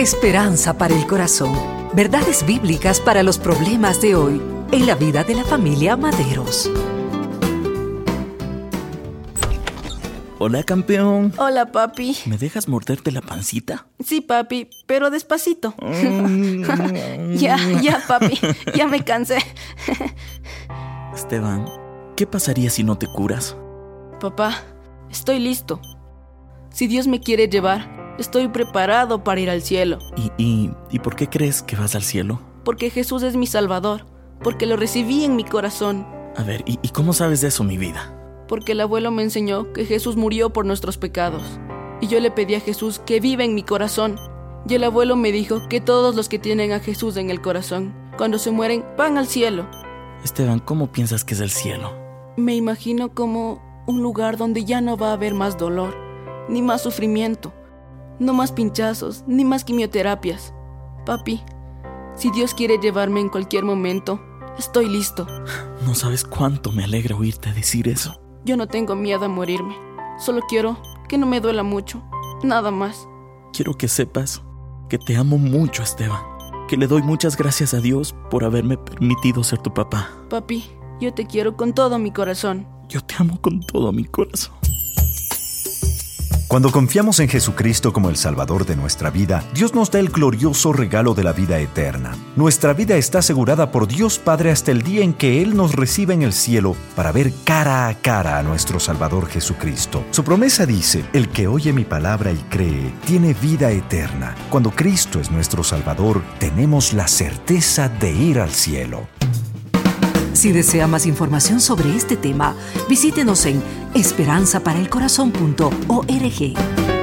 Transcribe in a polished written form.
Esperanza para el corazón. Verdades bíblicas para los problemas de hoy en la vida de la familia Maderos. Hola, campeón. Hola, papi. ¿Me dejas morderte la pancita? Sí, papi, pero despacito. Ya, papi. Ya me cansé. Esteban, ¿qué pasaría si no te curas? Papá, estoy listo. Si Dios me quiere llevar, estoy preparado para ir al cielo. ¿Y por qué crees que vas al cielo? Porque Jesús es mi Salvador. Porque lo recibí en mi corazón. A ver, ¿y cómo sabes de eso, mi vida? Porque el abuelo me enseñó que Jesús murió por nuestros pecados. Y yo le pedí a Jesús que viva en mi corazón. Y el abuelo me dijo que todos los que tienen a Jesús en el corazón, cuando se mueren, van al cielo. Esteban, ¿cómo piensas que es el cielo? Me imagino como un lugar donde ya no va a haber más dolor, ni más sufrimiento, no más pinchazos, ni más quimioterapias. Papi, si Dios quiere llevarme en cualquier momento, estoy listo. No sabes cuánto me alegra oírte decir eso. Yo no tengo miedo a morirme. Solo quiero que no me duela mucho. Nada más. Quiero que sepas que te amo mucho, Esteban. Que le doy muchas gracias a Dios por haberme permitido ser tu papá. Papi, yo te quiero con todo mi corazón. Yo te amo con todo mi corazón. Cuando confiamos en Jesucristo como el Salvador de nuestra vida, Dios nos da el glorioso regalo de la vida eterna. Nuestra vida está asegurada por Dios Padre hasta el día en que Él nos reciba en el cielo para ver cara a cara a nuestro Salvador Jesucristo. Su promesa dice: el que oye mi palabra y cree, tiene vida eterna. Cuando Cristo es nuestro Salvador, tenemos la certeza de ir al cielo. Si desea más información sobre este tema, visítenos en esperanzaparaelcorazon.org.